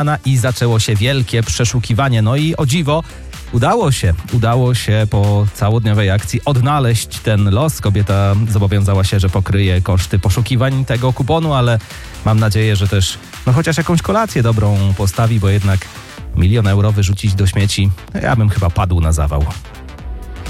i zaczęło się wielkie przeszukiwanie. No i o dziwo udało się po całodniowej akcji odnaleźć ten los. Kobieta zobowiązała się, że pokryje koszty poszukiwań tego kuponu, ale mam nadzieję, że też chociaż jakąś kolację dobrą postawi, bo jednak 1 000 000 euro wyrzucić do śmieci, ja bym chyba padł na zawał.